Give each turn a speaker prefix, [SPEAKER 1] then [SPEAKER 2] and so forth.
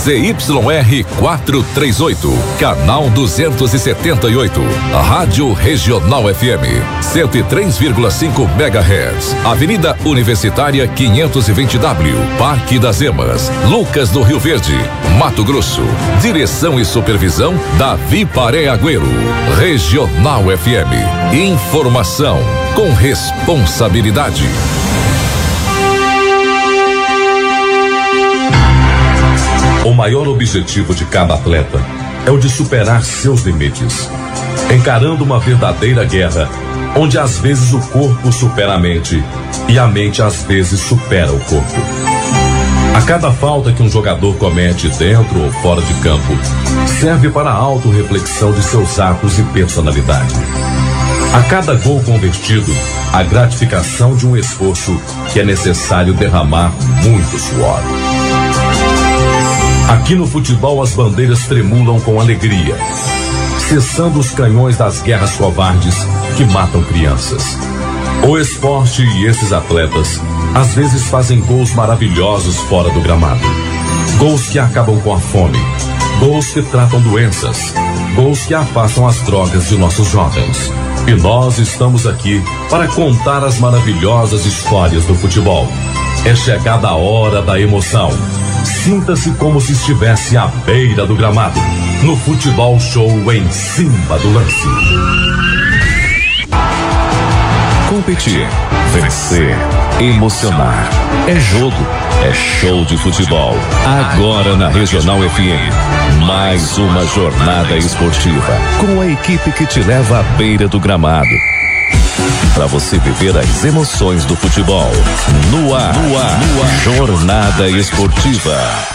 [SPEAKER 1] ZYR 438, canal 278, Rádio Regional FM, 103,5 MHz, Avenida Universitária 520W, Parque das Emas, Lucas do Rio Verde, Mato Grosso. Direção e supervisão Davi Paré Agüero. Regional FM, informação com responsabilidade.
[SPEAKER 2] O maior objetivo de cada atleta é o de superar seus limites, encarando uma verdadeira guerra, onde às vezes o corpo supera a mente e a mente às vezes supera o corpo. A cada falta que um jogador comete dentro ou fora de campo, serve para a autorreflexão de seus atos e personalidade. A cada gol convertido, a gratificação de um esforço que é necessário derramar muito suor. Aqui no futebol as bandeiras tremulam com alegria, cessando os canhões das guerras covardes que matam crianças. O esporte e esses atletas às vezes fazem gols maravilhosos fora do gramado. Gols que acabam com a fome, gols que tratam doenças, gols que afastam as drogas de nossos jovens. E nós estamos aqui para contar as maravilhosas histórias do futebol. É chegada a hora da emoção. Sinta-se como se estivesse à beira do gramado, no Futebol Show Em Cima do Lance.
[SPEAKER 3] Competir, vencer, emocionar. É jogo, é show de futebol. Agora na Regional FM, mais uma jornada esportiva com a equipe que te leva à beira do gramado, para você viver as emoções do futebol. No ar, Jornada Esportiva.